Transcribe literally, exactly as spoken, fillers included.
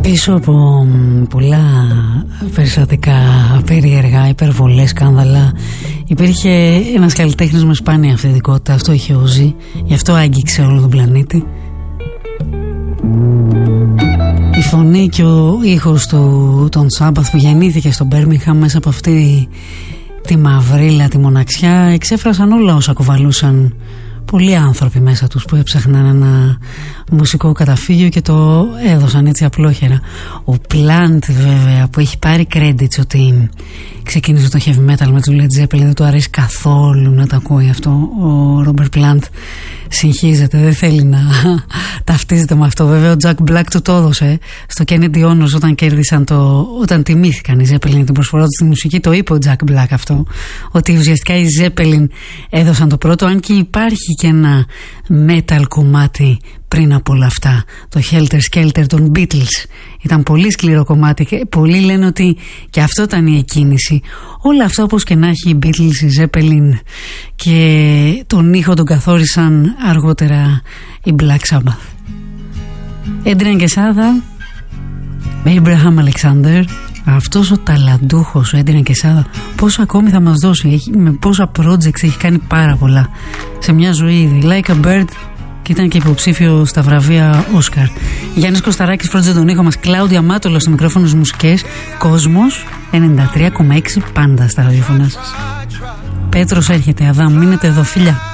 Πίσω από πολλά περιστατικά περίεργα, υπερβολές, σκάνδαλα, υπήρχε ένας καλλιτέχνης με σπάνια αυθεντικότητα. Αυτό είχε ο Ζη, γι' αυτό άγγιξε όλο τον πλανήτη. Η φωνή και ο ήχος του τον Σάμπαθ που γεννήθηκε στο Μπέρμιγχαμ, μέσα από αυτή τη μαυρίλα, τη μοναξιά, εξέφρασαν όλα όσα κουβαλούσαν πολλοί άνθρωποι μέσα τους που έψαχναν ένα μουσικό καταφύγιο και το έδωσαν έτσι απλόχερα. Ο Plant βέβαια, που έχει πάρει credits ότι ξεκίνησε το heavy metal με του Led Zeppelin, δεν του αρέσει καθόλου να τα ακούει αυτό. Ο Robert Plant συγχύζεται, δεν θέλει να ταυτίζεται με αυτό. Βέβαια ο Jack Black του το έδωσε στο Kennedy Honors όταν κέρδισαν το, όταν τιμήθηκαν οι Zeppelin την προσφορά του στη μουσική. Το είπε ο Jack Black αυτό, ότι ουσιαστικά οι Zeppelin έδωσαν το πρώτο, αν και υπάρχει και ένα metal κομμάτι πριν από όλα αυτά, το Helter Skelter των Beatles. Ήταν πολύ σκληρό κομμάτι και πολλοί λένε ότι και αυτό ήταν η εκκίνηση. Όλα αυτά, όπως και να έχει, οι Beatles, οι Zeppelin και τον ήχο τον καθόρισαν αργότερα οι Black Sabbath. Adrian Quesada, Abraham Alexander, αυτός ο ταλαντούχος ο Adrian Quesada, πόσα ακόμη θα μας δώσει, έχει, με πόσα projects έχει κάνει, πάρα πολλά σε μια ζωή ήδη. Like a Bird, και ήταν και υποψήφιο στα βραβεία Όσκαρ. Γιάννης Κωσταράκης φρόντιζε τον ήχο μας, Κλάουδια Μάτολα στο μικρόφωνο στις μουσικές. Κόσμος ενενήντα τρία κόμμα έξι πάντα στα ραδιοφωνά σας. Πέτρος έρχεται, Αδάμ, μείνετε εδώ, φιλιά.